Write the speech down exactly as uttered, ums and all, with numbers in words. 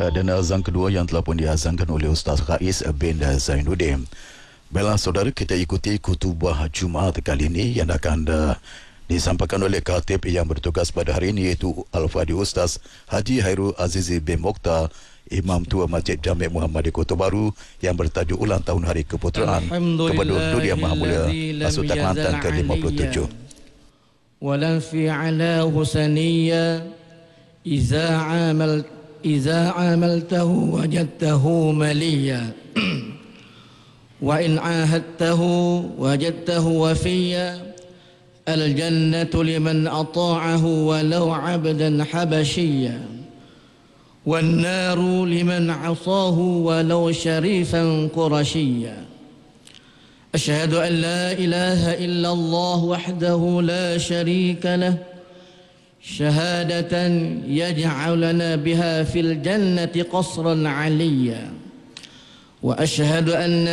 dan azan kedua yang telah pun diazankan oleh Ustaz Rais bin Zainuddin. Baiklah saudara, kita ikuti khutbah Jumaat kali ini yang akan uh, disampaikan oleh khatib yang bertugas pada hari ini, iaitu Al-Fadhil Ustaz Haji Hairul Azizi bin Mokhtar, Imam Tua Masjid Jami' Muhammadi Kota Baru, yang bertajuk ulang tahun Hari Keputeraan Gubernur Yang Maha Mulia Sultan Kelantan ke lima puluh tujuh. Walan fi ala husaniyya iza amal iza amaltahu wajadtahu maliyya wa in ahadtahu wajadtahu wafiyya al jannatu liman ata'ahu walau 'abdan habashiyya wan naru liman 'asahu walau sharifan qurashiyya. أشهد أن لا إله إلا الله وحده لا شريك له شهادة يجعلنا بها في الجنة قصرا عليا وأشهد أن